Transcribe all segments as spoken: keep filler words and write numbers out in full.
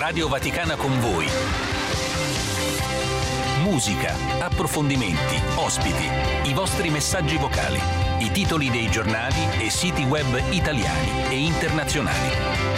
Radio Vaticana con voi. Musica, approfondimenti, ospiti, i vostri messaggi vocali, i titoli dei giornali e siti web italiani e internazionali.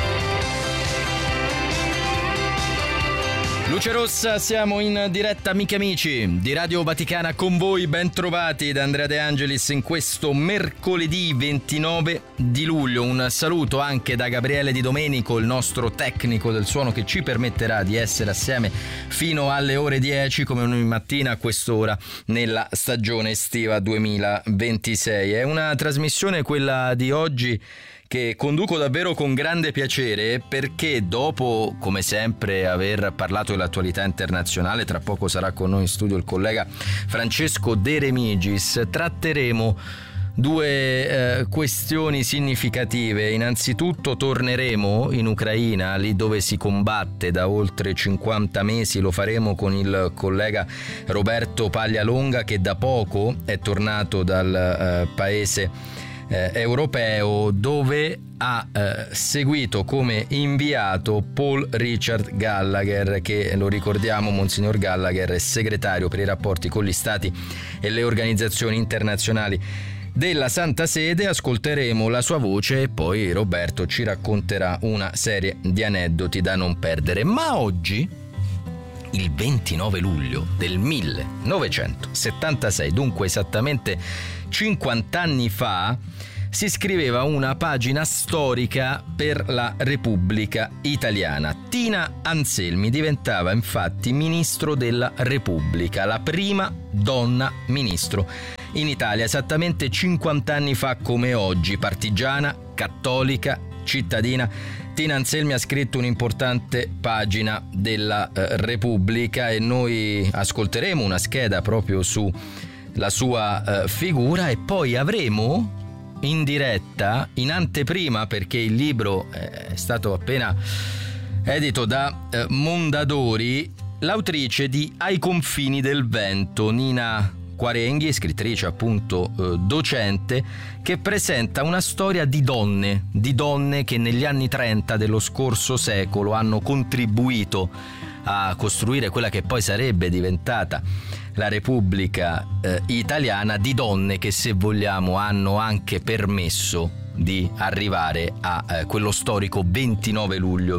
Luce Rossa, siamo in diretta amiche e amici di Radio Vaticana con voi, ben trovati da Andrea De Angelis in questo mercoledì ventinove di luglio. Un saluto anche da Gabriele Di Domenico, il nostro tecnico del suono, che ci permetterà di essere assieme fino alle ore dieci come ogni mattina a quest'ora nella stagione estiva duemilaventisei. È una trasmissione, quella di oggi, che conduco davvero con grande piacere, perché dopo, come sempre, aver parlato dell'attualità internazionale, tra poco sarà con noi in studio il collega Francesco De Remigis, tratteremo due eh, questioni significative. Innanzitutto torneremo in Ucraina, lì dove si combatte da oltre cinquanta mesi. Lo faremo con il collega Roberto Paglialonga, che da poco è tornato dal eh, paese Eh, europeo, dove ha eh, seguito come inviato Paul Richard Gallagher, che, lo ricordiamo, Monsignor Gallagher è segretario per i rapporti con gli stati e le organizzazioni internazionali della Santa Sede. Ascolteremo la sua voce e poi Roberto ci racconterà una serie di aneddoti da non perdere. Ma oggi, il ventinove luglio del millenovecentosettantasei, dunque esattamente cinquanta anni fa, si scriveva una pagina storica per la Repubblica Italiana. Tina Anselmi diventava infatti ministro della Repubblica, la prima donna ministro in Italia, esattamente cinquanta anni fa come oggi. Partigiana, cattolica, cittadina, Tina Anselmi ha scritto un'importante pagina della eh, Repubblica, e noi ascolteremo una scheda proprio su la sua eh, figura, e poi avremo in diretta, in anteprima, perché il libro è stato appena edito da eh, Mondadori, l'autrice di Ai confini del vento, Nina Quarenghi, scrittrice appunto eh, docente, che presenta una storia di donne, di donne che negli anni trenta dello scorso secolo hanno contribuito a costruire quella che poi sarebbe diventata la Repubblica eh, Italiana, di donne che, se vogliamo, hanno anche permesso di arrivare a eh, quello storico ventinove luglio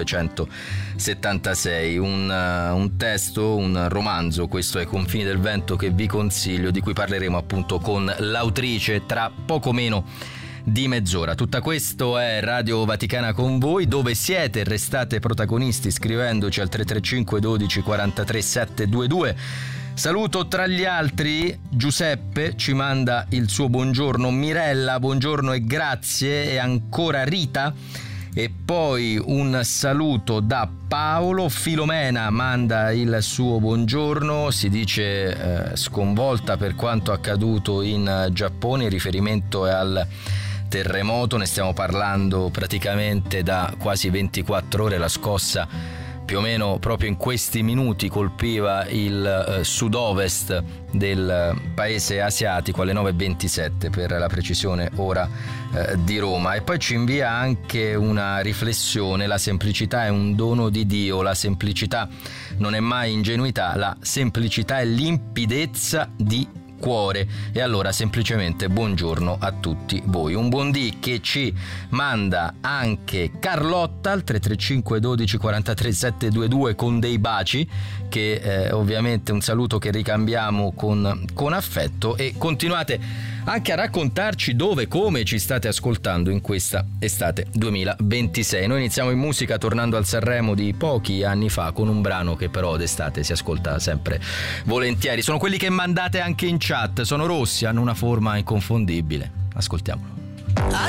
millenovecentosettantasei. Un, uh, un testo, un romanzo, questo Ai confini del vento, che vi consiglio, di cui parleremo appunto con l'autrice tra poco meno di mezz'ora. Tutto questo è Radio Vaticana con voi, dove siete e restate protagonisti scrivendoci al tre tre cinque dodici quarantatré settecentoventidue. Saluto tra gli altri Giuseppe, ci manda il suo buongiorno, Mirella, buongiorno e grazie, e ancora Rita, e poi un saluto da Paolo. Filomena manda il suo buongiorno, si dice eh, sconvolta per quanto accaduto in Giappone. Il riferimento è al terremoto, ne stiamo parlando praticamente da quasi ventiquattro ore. La scossa più o meno proprio in questi minuti colpiva il eh, sud-ovest del paese asiatico alle nove e ventisette per la precisione, ora eh, di Roma. E poi ci invia anche una riflessione: la semplicità è un dono di Dio, la semplicità non è mai ingenuità, la semplicità è limpidezza di cuore. E allora semplicemente buongiorno a tutti voi. Un buon dì che ci manda anche Carlotta al tre tre cinque dodici quarantatré settecentoventidue con dei baci, che eh, ovviamente un saluto che ricambiamo con, con affetto. E continuate anche a raccontarci dove, come ci state ascoltando in questa estate duemilaventisei. Noi iniziamo in musica tornando al Sanremo di pochi anni fa, con un brano che però d'estate si ascolta sempre volentieri. Sono quelli che mandate anche in chat, sono rossi, hanno una forma inconfondibile. Ascoltiamolo.